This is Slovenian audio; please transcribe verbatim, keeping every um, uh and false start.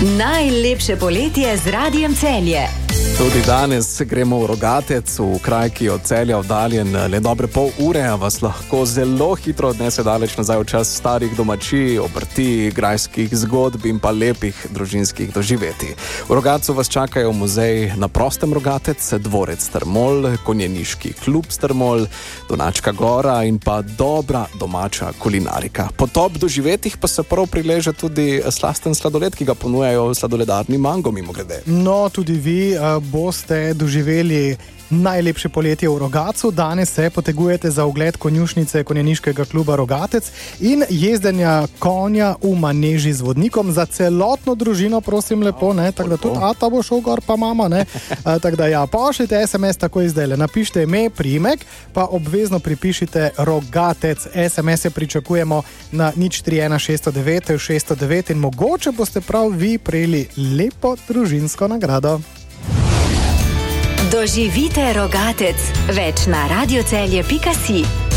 Najlepše poletje z Radiem Celje. Tudi danes gremo v Rogatec, v kraj, ki je od Celja oddaljen le dobre pol ure, a vas lahko zelo hitro odnese daleč nazaj v čas starih domačij, obrti, grajskih zgodb in pa lepih družinskih doživetij. V Rogatcu vas čakajo muzej Na prostem Rogatec, dvorec Strmol, konjeniški klub Strmol, Donačka gora in pa dobra domača kulinarika. Po top doživetjih pa se prav prileže tudi slasten sladoled, ki ga ponujajo sladoledarni Mango, mimogrede. No, tudi vi uh, boste doživeli najlepše poletje v Rogatcu. Danes se potegujete za ogled konjušnice konjeniškega kluba Rogatec in jezdenja konja v maneži z vodnikom za celotno družino, prosim lepo, ne, tako da tudi ata bo šel gor, pa mama, ne. A, tako da ja, pošljite es em es tako izdele, napišite ime, priimek, pa obvezno pripišite Rogatec. es em es-e pričakujemo na nič tri ena šest nula devet šest nula devet in mogoče boste prav vi prejeli lepo družinsko nagrado. Doživite Rogatec. Več na radiocelje pika si.